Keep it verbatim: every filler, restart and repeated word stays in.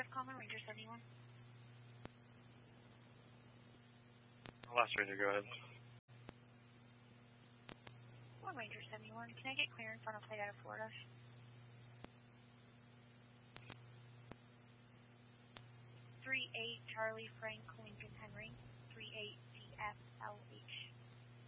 Calling Ranger seventy-one. Last Ranger, go ahead. One Ranger seventy-one. Can I get clearance on a flight out of Florida? three eight Charlie Frank Lincoln Henry. three eight D F L H.